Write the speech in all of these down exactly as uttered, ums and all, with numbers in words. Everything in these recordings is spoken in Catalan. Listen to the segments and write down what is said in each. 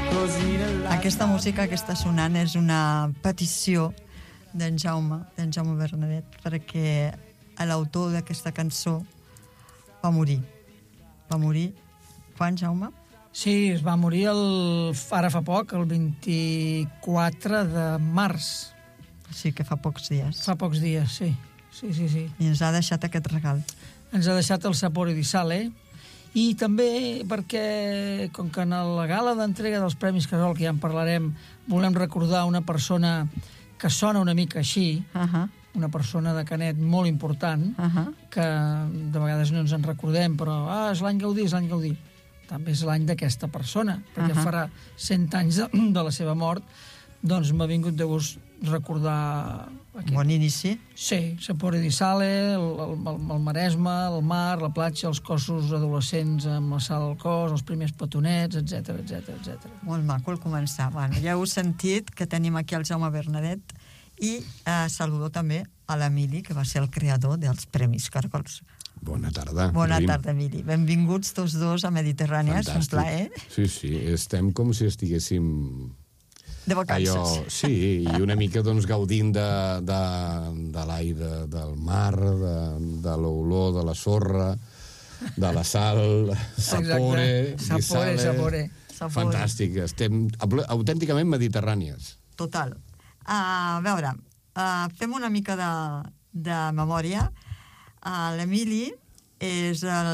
Aquesta música que està sonant és una petició d'en Jaume, d'en Jaume Bernadet, perquè l'autor d'aquesta cançó va morir. Va morir... Quan, Jaume? Sí, es va morir el, ara fa poc, el vint-i-quatre de març. Sí, que fa pocs dies. Fa pocs dies, sí. Sí, sí, sí. I ens ha deixat aquest regal. Ens ha deixat el Sapore di Sale, i també perquè, com que en la gala d'entrega dels Premis Casol, que ja en parlarem, volem recordar una persona que sona una mica així, uh-huh. una persona de Canet molt important, uh-huh. que de vegades no ens en recordem, però ah, és l'any Gaudí, és l'any Gaudí. També és l'any d'aquesta persona, perquè uh-huh. farà cent anys de, de la seva mort, doncs m'ha vingut de gust recordar... Aquest. Bon inici. Sí, Sapore di Sale, el, el, el Maresme, el mar, la platja, els cossos adolescents amb la sal al cos, els primers petonets, etc etc etc. Molt maco el començar. Bueno, ja heu sentit que tenim aquí el Jaume Bernadet i eh, saludo també a l'Emili, que va ser el creador dels Premis Caracols. Bona tarda. Bona tarda, Emili. Benvinguts tots dos a Mediterrània, és un plaer. Sí, sí, estem com si estiguéssim... De vacances. Allò, sí, i una mica doncs, gaudint de, de, de l'aire del mar, de, de l'olor de la sorra, de la sal, sapore, sapore, sapore. Fantàstic, estem autènticament mediterrànies. Total. Uh, a veure, uh, fem una mica de, de memòria. Uh, L'Emili és el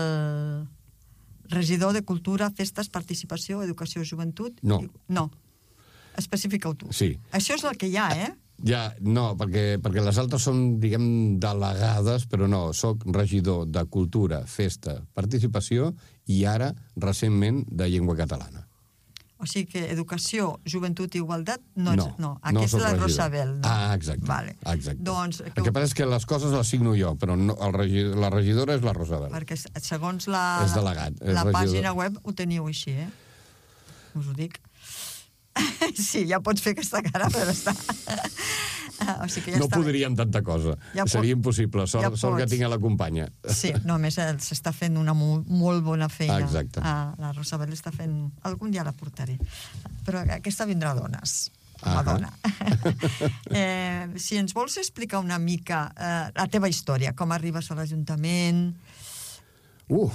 regidor de Cultura, Festes, Participació, Educació, Joventut... No. No. Especifica-ho tu. Sí. Això és el que hi ha, eh? Ja, no, perquè, perquè les altres són, diguem, delegades, però no, soc regidor de Cultura, Festa, Participació i ara, recentment, de Llengua Catalana. O sigui que Educació, Joventut i Igualtat no, no, no. Aquesta no és la regidor. Rosabel. No? Ah, exacte. Vale. exacte. Doncs, que... El que passa és que les coses les signo jo, però no, el regidor, la regidora és la Rosabel. Perquè segons la, és delegat, és la regidor. Pàgina web ho teniu així, eh? Us ho dic. Sí, ja pots fer aquesta cara, però està... O sigui que ja no està podríem bé. Tanta cosa. Ja Seria pot... impossible. Sort, ja sort que tinc a la companya. Sí, no, a més s'està fent una molt, molt bona feina. Exacte. Ah, la Rosabel està fent... Algun dia la portaré. Però aquesta vindrà a dones. Com a dona. eh, si ens vols explicar una mica eh, la teva història, com arribes a l'Ajuntament... Uh!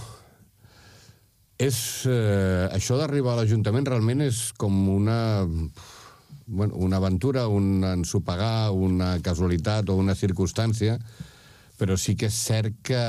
És, eh, això d'arribar a l'Ajuntament realment és com una, bueno, una aventura, un ensopegar, una casualitat o una circumstància, però sí que és cert que,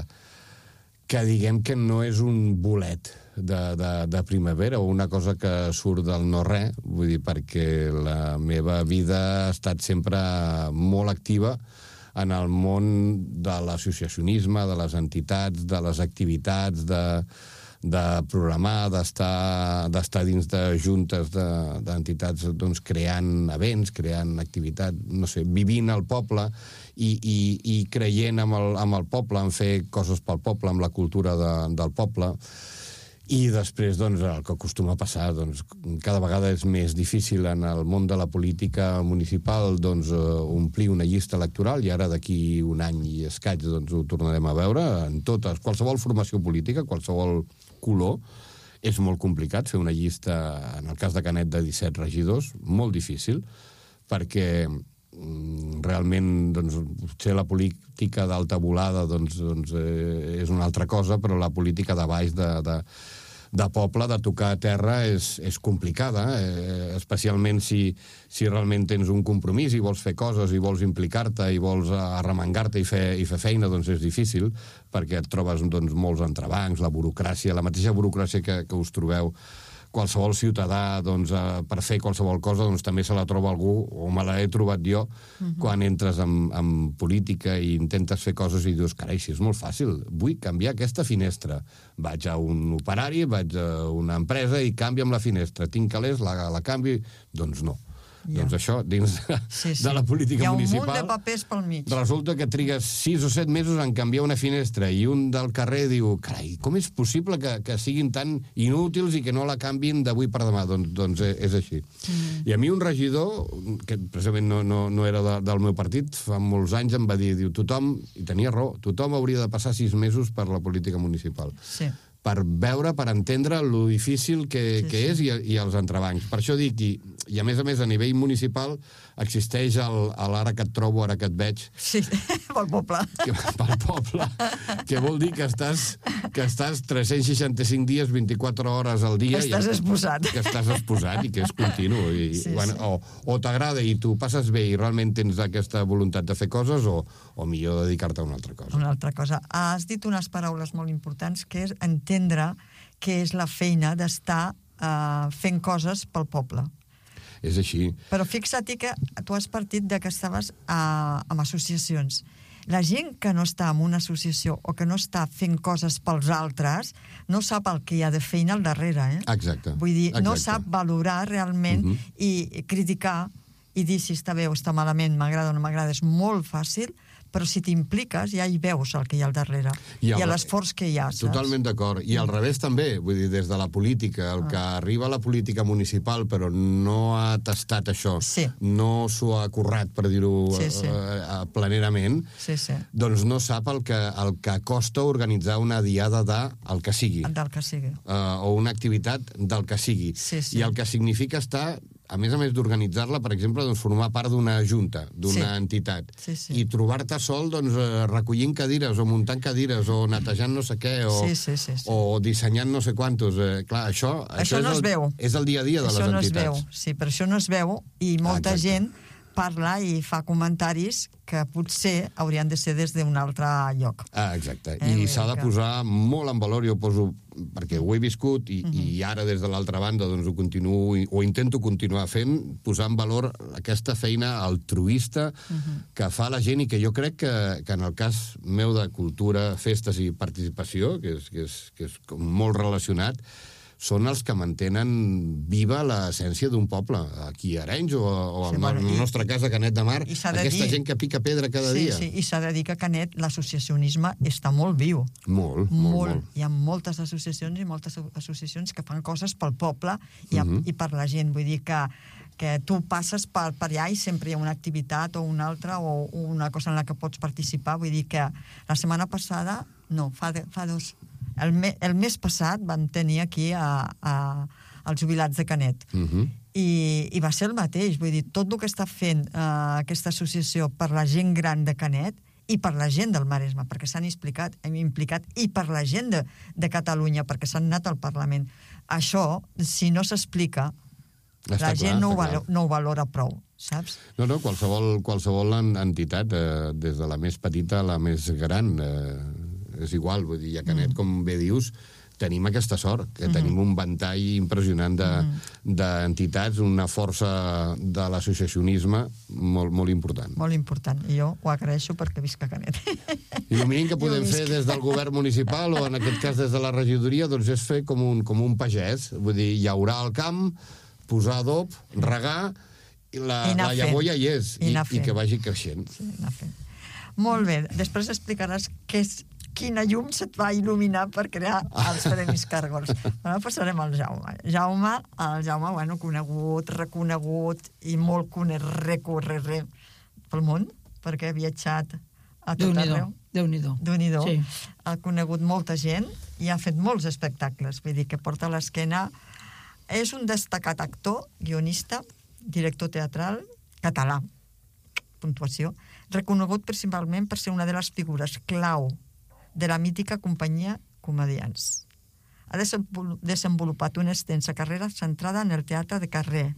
que diguem que no és un bolet de, de, de primavera o una cosa que surt del no-res, vull dir, perquè la meva vida ha estat sempre molt activa en el món de l'associacionisme, de les entitats, de les activitats, de... de programar, d'estar d'estar dins de juntes d'entitats, doncs, creant events, creant activitat, no sé, vivint al poble i, i, i creient amb el, amb el poble, en fer coses pel poble, amb la cultura de, del poble. I després, doncs, el que acostuma a passar, doncs, cada vegada és més difícil en el món de la política municipal, doncs, omplir una llista electoral, i ara d'aquí un any i escaig, doncs, ho tornarem a veure en totes, qualsevol formació política, qualsevol color, és molt complicat fer una llista, en el cas de Canet, de disset regidors, molt difícil, perquè realment, doncs, potser la política d'alta volada, doncs, doncs eh, és una altra cosa, però la política de baix, de, de, de poble, de tocar a terra, és, és complicada, eh, especialment si, si realment tens un compromís i vols fer coses i vols implicar-te i vols arremangar-te i fer, i fer feina, doncs és difícil, perquè et trobes, doncs, molts entrebancs, la burocràcia, la mateixa burocràcia que, que us trobeu qualsevol ciutadà, doncs, eh, per fer qualsevol cosa, doncs també se la troba algú, o me l'he trobat jo, uh-huh. quan entres en, en política i intentes fer coses i dius, carai, si és molt fàcil, vull canviar aquesta finestra. Vaig a un operari, vaig a una empresa i canvia'm la finestra. Tinc calés, la, la canvi... Doncs no. Yeah. Doncs això, dins sí, sí. de la política municipal... Hi ha un munt de papers pel mig. Resulta que trigues sis o set mesos en canviar una finestra i un del carrer diu, carai, com és possible que, que siguin tan inútils i que no la canvin d'avui per demà? Doncs, doncs és així. Mm. I a mi un regidor, que precisament no, no, no era de, del meu partit, fa molts anys em va dir, diu, tothom, i tenia raó, tothom hauria de passar sis mesos per la política municipal. Sí. per veure, per entendre lo difícil que, Sí, que sí. és i, i els entrebancs. Per això dic, i, i a més a més a nivell municipal existeix el, el ara que et trobo, ara que et veig, Sí, pel poble. que, pel poble, que vol dir que estàs, que estàs tres-cents seixanta-cinc dies, vint-i-quatre hores al dia... Que estàs i, exposat. Que estàs exposat i que és continu. I, Sí, bueno, sí. O, o t'agrada i tu passes bé i realment tens aquesta voluntat de fer coses, o, o millor dedicar-te a una altra cosa. Una altra cosa. Has dit unes paraules molt importants, que és entendre què és la feina d'estar uh, fent coses pel poble. És així. Però fixa't que tu has partit de que estaves uh, amb associacions. La gent que no està en una associació o que no està fent coses pels altres no sap el que hi ha de feina al darrere. Eh? Exacte. Vull dir, no exacte. sap valorar realment Mhm. i criticar i dir si està bé o està malament, m'agrada o no m'agrada, és molt fàcil, però si t'impliques ja hi veus el que hi ha al darrere I i, el- i l'esforç que hi ha, saps? Totalment d'acord. I al revés també, vull dir, des de la política, el que arriba a la política municipal però no ha tastat això, Sí. no s'ho ha currat, per dir-ho Sí, sí. eh, eh, planerament, Sí, sí, doncs no sap el que, el que costa organitzar una diada de el que sigui, del que sigui. eh, o una activitat del que sigui. Sí, sí. I el que significa estar, a més a més d'organitzar-la, per exemple, doncs formar part d'una junta, d'una Sí. entitat, Sí, sí. i trobar-te sol doncs, eh, recollint cadires, o muntant cadires, o netejant no sé què, o, Sí, sí, sí, sí. o dissenyant no sé quantos. Eh, clar, això, Això és no es el, veu. És el dia a dia de Això les no es entitats. veu, sí, però això no es veu i molta Exacte. gent parla i fa comentaris que potser haurien de ser des d'un altre lloc. Ah, exacte. Eh, vull I s'ha dir de que- posar molt en valor, jo poso, perquè ho he viscut i, i ara des de l'altra banda doncs ho continuo, i- o intento continuar fent, posar en valor aquesta feina altruista que fa la gent i que jo crec que, que en el cas meu de cultura, festes i participació, que és, que és, que és com molt relacionat, són els que mantenen viva l'essència d'un poble, aquí a Arenys o, o Sí, al bueno, no- i- nostre cas a Canet de Mar, i s'ha de aquesta dir- gent que pica pedra cada sí, dia. sí, i s'ha de dir que a Canet l'associacionisme està molt viu. Molt, molt, molt. Hi ha moltes associacions i moltes associacions que fan coses pel poble i, Mhm. i per la gent. Vull dir que, que tu passes per, per allà i sempre hi ha una activitat o una altra o una cosa en la que pots participar. Vull dir que la setmana passada, no, fa, de, fa dos... El, me, el mes passat vam tenir aquí a, a, els jubilats de Canet. Mhm. I, i va ser el mateix, vull dir, tot el que està fent eh, aquesta associació per la gent gran de Canet i per la gent del Maresme, perquè s'han implicat, hem implicat, i per la gent de, de Catalunya, perquè s'han anat al Parlament. Això, si no s'explica, Està la clar, gent no ho, està valo, clar. no ho valora prou, saps? No, no, qualsevol, qualsevol en- entitat, eh, des de la més petita a la més gran, eh, és igual, vull dir, a Canet, mm. com bé dius, tenim aquesta sort, que mm -hmm. tenim un ventall impressionant d'entitats, de, mm. una força de l'associacionisme molt, molt important. Molt important, i jo ho agraeixo perquè visc a Canet. I el mínim que podem Jo visc. fer des del govern municipal, o en aquest cas des de la regidoria, doncs és fer com un, com un pagès, vull dir, llaurar el camp, posar adob, regar, i la, I anar la llavor fent. ja hi és, I i, anar i que fent. vagi creixent. Sí, anar fent. Molt bé, després explicaràs què és, quina llum se't va il·luminar per crear els Premis Càrgols. Ara passarem al Jaume. Jaume, el Jaume, bueno, conegut, reconegut i molt conegut, recorrer pel món, perquè ha viatjat a tot Déu-n'hi-do, arreu. Déu-n'hi-do. Déu-n'hi-do. Sí. Ha conegut molta gent i ha fet molts espectacles, vull dir que porta a l'esquena. És un destacat actor, guionista, director teatral, català, puntuació, reconegut principalment per ser una de les figures clau de la mítica companyia Comedians. Ha desenvolupat una extensa carrera centrada en el teatre de carrer,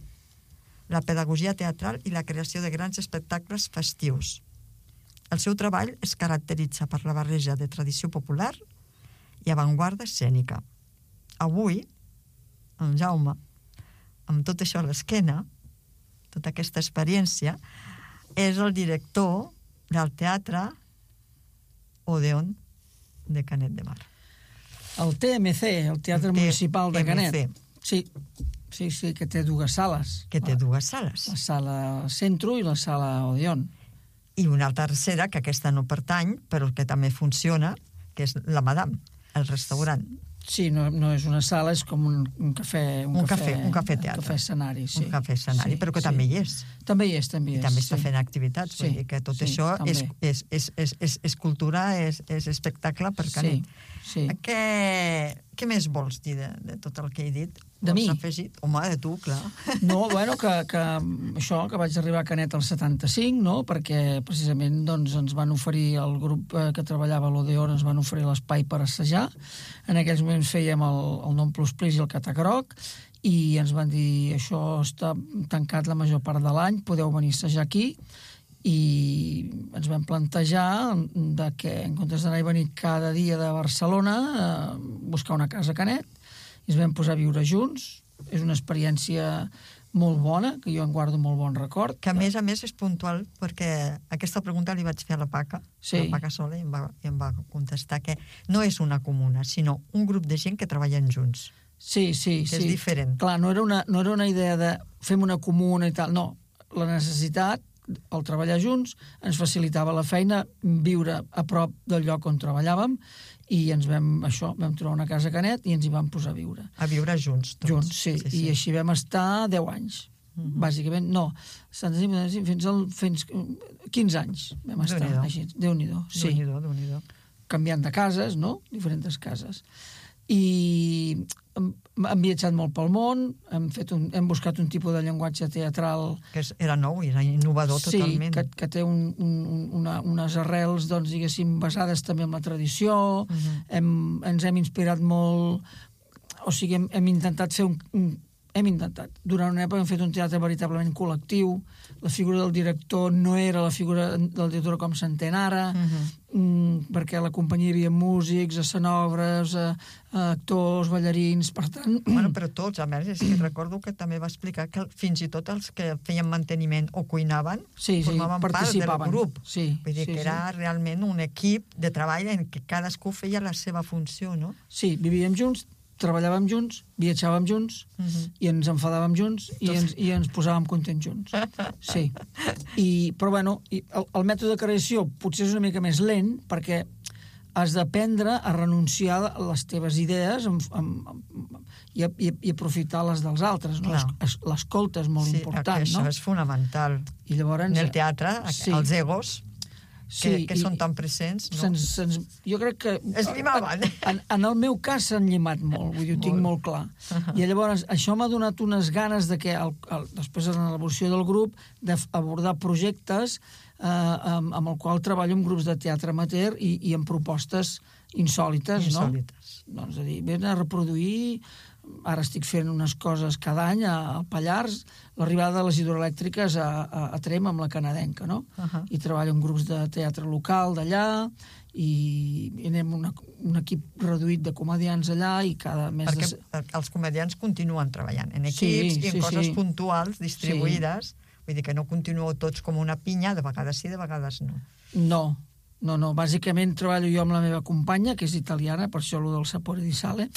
la pedagogia teatral i la creació de grans espectacles festius. El seu treball es caracteritza per la barreja de tradició popular i avantguarda escènica. Avui, el Jaume, amb tot això a l'esquena, tota aquesta experiència, és el director del teatre Odeon de Canet de Mar. El T M C, el Teatre T- Municipal de T M C. Canet. Sí, sí, sí, que té dues sales. Que té dues sales. La sala Centro i la sala Odeon. I una tercera, que aquesta no pertany, però que també funciona, que és la Madame, el restaurant. Sí, no, no és una sala, és com un, un cafè... Un cafè, un cafè teatre. Un cafè escenari, sí. Un cafè escenari, Sí, però que sí. també hi és. També hi és, també hi I és. també està sí. fent activitats, vull Sí, dir que tot sí, això és, també. és, és, és, és, és cultura, és, és espectacle per Canet. Sí, sí. Què, què més vols dir de, de tot el que he dit? De mi? Afegit? Home, de tu, clar. No, bueno, que, que això, que vaig arribar a Canet al setanta-cinc, no?, perquè precisament doncs, ens van oferir, el grup eh, que treballava a l'Odeon, ens van oferir l'espai per assajar. En aquells moments fèiem el, el Non Plus Please i el Catagroc, i ens van dir, això està tancat la major part de l'any, podeu venir a assajar aquí, i ens vam plantejar de que en comptes d'anar i venir cada dia de Barcelona a buscar una casa a Canet, i ens vam posar a viure junts. És una experiència molt bona, que jo en guardo molt bon record. Que a més a més és puntual, perquè aquesta pregunta li vaig fer a la Paca, sí. la Paca Sola, i em, va, i em va contestar que no és una comuna, sinó un grup de gent que treballen junts. Sí, sí, que sí. és diferent. Clar, no era, una, no era una idea de fem una comuna i tal, no. La necessitat, el treballar junts, ens facilitava la feina, viure a prop del lloc on treballàvem, i ens vam, això, vam trobar una casa a Canet i ens hi vam posar a viure. A viure junts, tots. Junts, sí, sí, sí. I així vam estar deu anys. Uh-huh. Bàsicament, no, fins al fins quinze anys vam estar Déu-n'hi-do. així. Déu-n'hi-do, sí. Déu-n'hi-do, Déu-n'hi-do. Canviant de cases, no? Diferents cases. I hem, hem viatjat molt pel món, hem, fet un, hem buscat un tipus de llenguatge teatral... Que era nou, era innovador sí, totalment. Sí, que, que té un, un, una, unes arrels, doncs, diguéssim, basades també en la tradició. Uh-huh. hem, ens hem inspirat molt... O sigui, hem, hem intentat fer un... un hem intentat. Durant una època hem fet un teatre veritablement col·lectiu. La figura del director no era la figura del director com s'entén ara, uh-huh. mm, perquè a la companyia hi havia músics, escenògrafs, actors, ballarins, per tant... Bueno, però tots, a més, és que recordo que també va explicar que fins i tot els que feien manteniment o cuinaven sí, sí, formaven part del grup. Sí, Vull dir sí, que era sí. realment un equip de treball en què cadascú feia la seva funció, no? Sí, vivíem junts, treballàvem junts, viatjàvem junts, uh-huh. i ens enfadàvem junts i ens, i ens posàvem contents junts. Sí. I, però, bueno, i el, el mètode de creació potser és una mica més lent, perquè has d'aprendre a renunciar a les teves idees amb, amb, amb, i, i, i aprofitar les dels altres. No? L'escolta és molt sí, important. Això no? és fonamental. I llavors, en el teatre, sí. els egos... Sí, que, que són tan presents, no? Se'ns, se'ns, jo crec que... Es llimaven. En, en el meu cas s'han llimat molt, vull dir, ho tinc molt clar. Uh-huh. I llavors això m'ha donat unes ganes de que, el, el, després de l'elaboració del grup, d'abordar projectes eh, amb, amb el qual treballo amb grups de teatre amateur i, i amb propostes insòlites, insòlites. no? Doncs a dir, ven a reproduir... Ara estic fent unes coses cada any a Pallars, l'arribada de les hidroelèctriques a, a, a Trem amb la canadenca, no? Uh-huh. I treballo en grups de teatre local d'allà i, i anem una, un equip reduït de comedians allà i cada mes... Perquè de... els comedians continuen treballant en equips sí, i en sí, coses sí. puntuals, distribuïdes. Sí. Vull dir que no continueu tots com una pinya, de vegades sí, de vegades no. No, no, no. Bàsicament treballo jo amb la meva companya, que és italiana, per això allò del sapore di sale.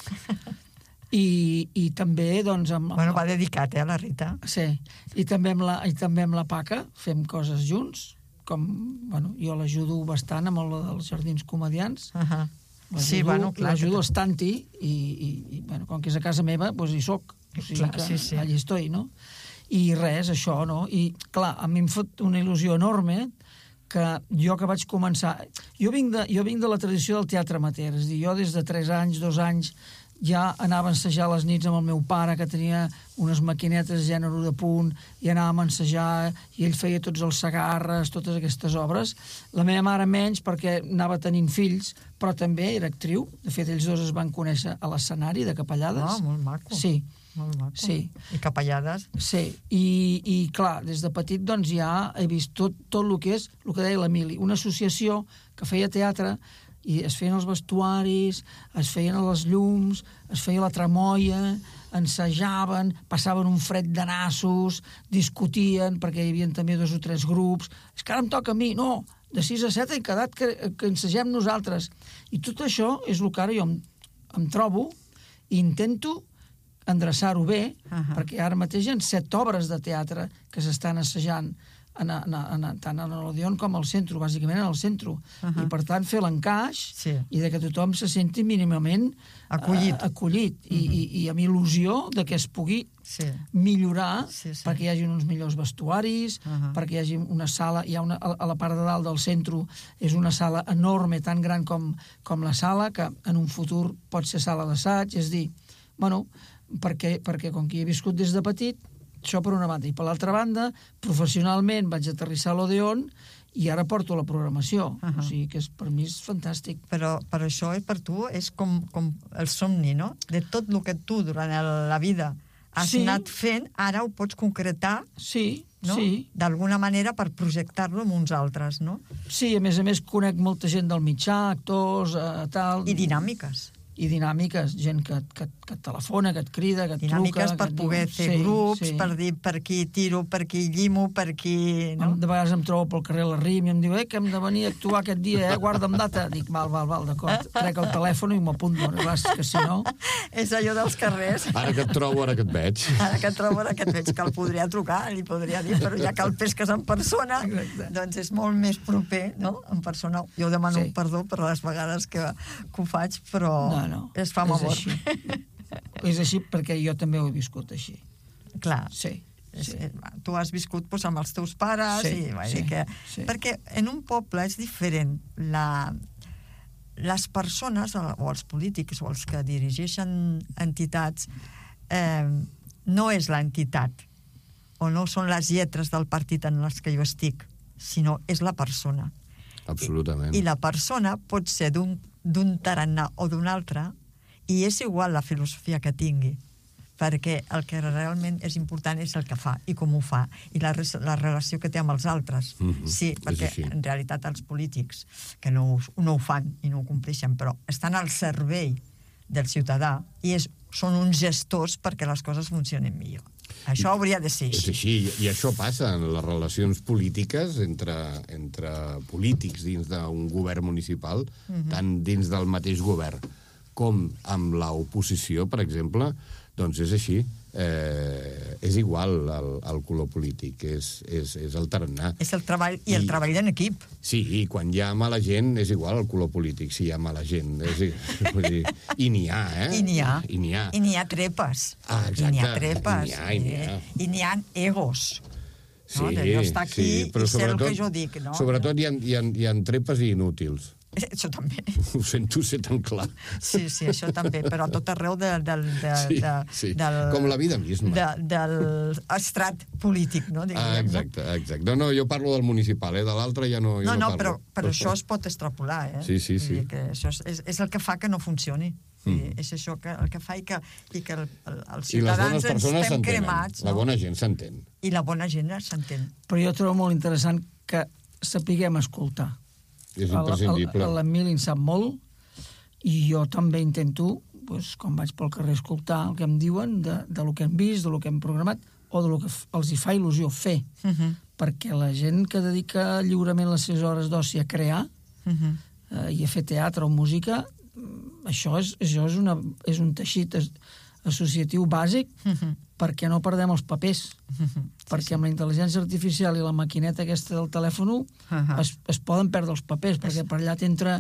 I, i també, doncs... Amb, amb bueno, la... va dedicat, eh, a la Rita. Sí, i també amb la, i també amb la Paca fem coses junts, com, bueno, jo l'ajudo bastant amb el dels jardins comedians. Uh-huh. Sí, bueno, clar. L'ajudo que... estanti i, i, i, bueno, com que és a casa meva, doncs hi soc. O sigui clar, que sí, sí. allà estoy, no? I res, això, no? I, clar, a mi em fot una il·lusió enorme que jo que vaig començar... Jo vinc de, jo vinc de la tradició del teatre amateur, és a dir, jo des de tres anys, dos anys, ja anava a ensejar les nits amb el meu pare, que tenia unes maquinetes de gènere de punt, i anàvem a ensejar, i ell feia tots els Segarres, totes aquestes obres. La meva mare menys, perquè anava tenint fills, però també era actriu. De fet, ells dos es van conèixer a l'escenari de Capellades. Ah, molt maco. Sí. Molt maco. Sí. I Capellades. Sí. I, i clar, des de petit, doncs, ja he vist tot, tot el que és, el que deia l'Emili, una associació que feia teatre, i es feien els vestuaris, es feien les llums, es feia la tramoia, ensajaven, passaven un fred de nassos, discutien, perquè hi havia també dos o tres grups. És que ara em toca a mi. No, de sis a set hem quedat que, que ensagem nosaltres. I tot això és el que ara jo em, em trobo i intento endreçar-ho bé, uh-huh. perquè ara mateix hi ha set obres de teatre que s'estan assajant en, en, en, tant en l'Odeon com al centre, bàsicament en el centre. Uh -huh. I, per tant, fer l'encaix sí. i de que tothom se senti mínimament acollit, uh, acollit uh -huh. i, i, i amb il·lusió de que es pugui sí. millorar sí, sí. perquè hi hagi uns millors vestuaris, uh -huh. perquè hi hagi una sala, hi ha una, a la part de dalt del centre és una sala enorme, tan gran com, com la sala, que en un futur pot ser sala d'assaig, és dir, bueno, perquè, perquè com que hi he viscut des de petit, això per una banda. I per l'altra banda, professionalment vaig aterrissar a l'Odeon i ara porto la programació. Uh -huh. O sigui que és, per mi és fantàstic. Però per això, per tu, és com, com el somni, no? De tot el que tu durant el, la vida has sí. anat fent, ara ho pots concretar, sí, no? Sí. D'alguna manera per projectar-lo amb uns altres, no? Sí, a més a més conec molta gent del mitjà, actors, eh, tal... I dinàmiques. I dinàmiques, gent que, que, que et telefona, que et crida, que et dinàmiques truca... per que poder diu... fer sí, grups, sí. per dir per qui tiro, per qui llimo, per qui... No? De vegades em trobo pel carrer la Rim i em diu eh, que hem de venir a actuar aquest dia, eh? Guarda'm data. Dic, val, val, val, d'acord. Trec el telèfon i m'apunto. Clar, que si no... És allò dels carrers. Ara que et trobo, ara que et veig. Ara que et trobo, ara que et veig, que el podria trucar, li podria dir, però ja que el pesques en persona, exacte. Doncs és molt més proper, no?, en persona. Jo demano sí. perdó per les vegades que, que ho faig, però no, no. es fa amb amor. Així. És així perquè jo també ho he viscut així. Clar. Sí. És, sí. Tu has viscut doncs, amb els teus pares sí, i va sí, dir que... Sí. Perquè en un poble és diferent. La... Les persones, o els polítics, o els que dirigeixen entitats, eh, no és l'entitat, o no són les lletres del partit en les que jo estic, sinó és la persona. Absolutament. I, i la persona pot ser d'un d'un tarannà o d'un altre, i és igual la filosofia que tingui, perquè el que realment és important és el que fa i com ho fa, i la, la relació que té amb els altres. Mm-hmm. Sí, perquè en realitat els polítics, que no, no ho fan i no ho compleixen, però estan al servei del ciutadà i és, són uns gestors perquè les coses funcionin millor. Això hauria de ser així. És així, i això passa en les relacions polítiques entre, entre polítics dins d'un govern municipal, uh-huh. tant dins del mateix govern com amb l'oposició, per exemple, doncs és així. Eh, és igual el, el color polític, és, és, és el tarannà. És el treball, i el I, treball en equip. Sí, i quan hi ha mala gent és igual el color polític, si hi ha mala gent. És, vull dir, i n'hi ha, eh? I n'hi ha. I n'hi ha. I n'hi ha trepes. Ah, exacte. I n'hi ha trepes. I n'hi ha, i n'hi ha. I n'hi ha egos. Sí, no? De jo estar aquí sí, però i ser el sobretot, que jo dic, no? Sobretot hi ha, hi ha, hi ha trepes i inútils. Això també. Ho sento ser tan clar. Sí, sí, això també, però a tot arreu de, de, de, sí, de, sí. del... Com la vida misma. De, del estrat polític, no? Diguem, ah, exacte, exacte. No, no, jo parlo del municipal, eh? De l'altre ja no, jo no, no, no parlo. però, però això es pot extrapolar, eh? Sí, sí, sí. Que això és, és, és el que fa que no funcioni. Mm. És això que, el que fa i que, i que el, el, els ciutadans ens estem cremats. La bona gent s'entén. I la bona gent s'entén. Però jo trobo molt interessant que sapiguem escoltar. És imprescindible. L'Emili en sap molt i jo també intento, doncs, quan vaig pel carrer, escoltar el que em diuen de, de lo que hem vist, de lo que hem programat o de lo que els hi fa il·lusió fer. Uh-huh. Perquè la gent que dedica lliurement les seves hores d'oci a crear uh-huh. eh, i a fer teatre o música, això és, això és, una, és un teixit associatiu bàsic uh-huh. perquè no perdem els papers. Uh-huh. Perquè sí, amb la intel·ligència artificial i la maquineta aquesta del telèfon uh-huh. es, es poden perdre els papers, perquè per allà t'entra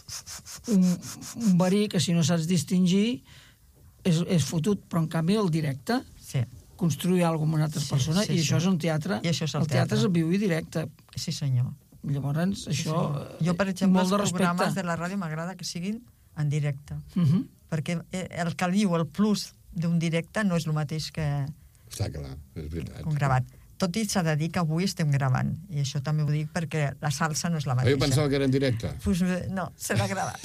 un, un verí que si no saps distingir és, és fotut, però en canvi el directe sí. construir alguna cosa amb altres sí, persones sí, i això sí. és un teatre. I això és el, el teatre. teatre és el viu i directe. Sí, senyor. Llavors, sí, això... Sí, jo, per exemple, els de programes de la ràdio m'agrada que siguin en directe. Uh-huh. Perquè el que diu, el plus d'un directe no és el mateix que... Està clar, és veritat. Un gravat. Tot i s'ha de dir que avui estem gravant. I això també ho dic perquè la salsa no és la mateixa. Jo pensava que era en directe. Pues no, serà gravat.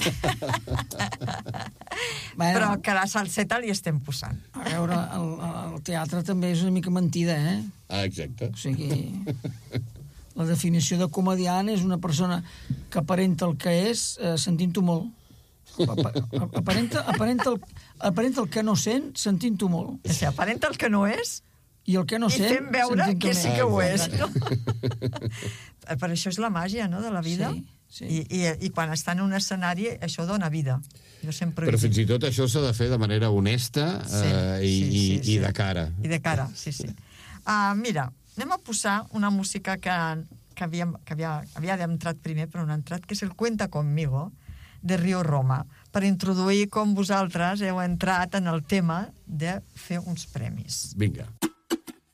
bueno, però que la salseta li estem posant. A veure, el, el teatre també és una mica mentida, eh? Ah, exacte. O sigui... La definició de comediant és una persona que aparenta el que és eh, sentint-ho molt. Aparenta, aparenta, el, aparenta el que no sent sentint-ho molt. O sigui, aparenta el que no és i el que no i sent fent veure que sí que ho és. No? Per això és la màgia, no?, de la vida. Sí, sí. I, i, I quan està en un escenari, això dona vida. Jo sempre Però fins i tot això s'ha de fer de manera honesta sí, eh, i, sí, sí, i, sí. i de cara. I de cara, sí, sí. Uh, mira, anem a posar una música que, que, havia, que havia, havia entrat primer, però no ha entrat, que és el Cuenta Conmigo, de Rio Roma, per introduir com vosaltres heu entrat en el tema de fer uns premis. Vinga.